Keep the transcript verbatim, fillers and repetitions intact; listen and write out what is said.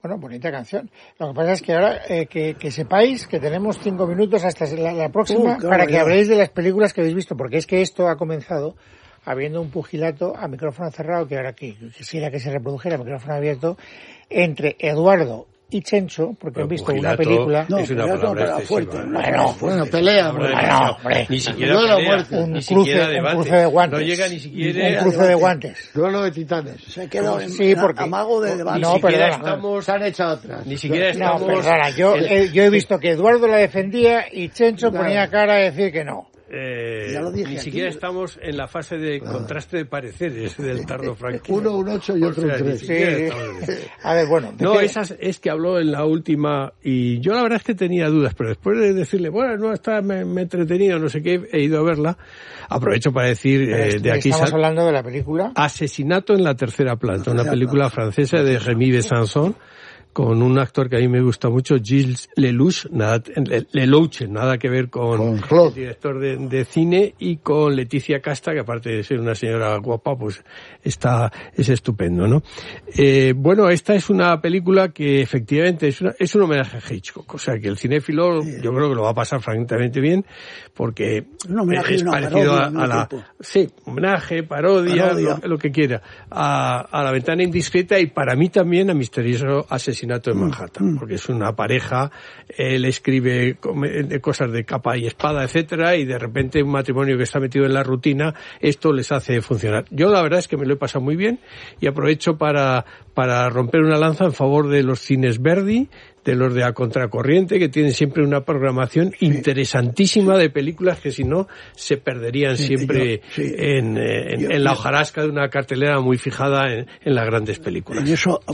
Bueno, bonita canción. Lo que pasa es que ahora eh, que, que sepáis que tenemos cinco minutos hasta la, la próxima uh, para que habléis de las películas que habéis visto, porque es que esto ha comenzado habiendo un pugilato a micrófono cerrado, que ahora aquí quisiera que se reprodujera a micrófono abierto, entre Eduardo y Chencho, porque han visto una película... No, es una palabra fuerte. Bueno, bueno, pelea. Bueno, hombre. Ni siquiera pelea, un ni cruce, siquiera debate. Un cruce de guantes. No llega ni siquiera... Un cruce de guantes. Duelo de titanes. Se quedó en sí, porque, amago de debate. No, perdona. Estamos, se han echado atrás. Ni siquiera estamos... No, perdona, yo, eh, yo he visto que Eduardo la defendía y Chencho claro. ponía cara a decir que no. Eh, ya lo dije ni aquí. siquiera estamos en la fase de ah. contraste de pareceres del tardo Frankie. Uno un ocho y otro un tres. Sí. A ver, bueno. No, qué? esas es que habló en la última y yo la verdad es que tenía dudas, pero después de decirle, bueno, no está, me, me he entretenido, no sé qué, he ido a verla. Aprovecho para decir eh, de aquí... Estamos hablando de la película Asesinato en la tercera planta, una película francesa de Rémy Besançon, con un actor que a mí me gusta mucho, Gilles Lelouch, nada, Lelouch, nada que ver con, con el director de, de cine, y con Leticia Casta, que aparte de ser una señora guapa, pues está, es estupendo, ¿no? Eh, bueno, esta es una película que efectivamente es, una, es un homenaje a Hitchcock, o sea que el cinéfilo sí. yo creo que lo va a pasar francamente bien, porque es parecido a, a la... Sí, homenaje, parodia, parodia. Lo, lo que quiera, a, a La ventana indiscreta y para mí también a Misterioso asesinato en Manhattan, porque es una pareja, él escribe cosas de capa y espada, etcétera, y de repente un matrimonio que está metido en la rutina, esto les hace funcionar. Yo la verdad es que me lo he pasado muy bien y aprovecho para, para romper una lanza en favor de los cines Verdi, de los de A Contracorriente, que tienen siempre una programación sí. interesantísima de películas que si no se perderían sí, siempre yo, sí. en, en, yo, en la hojarasca de una cartelera muy fijada en, en las grandes películas. Y eso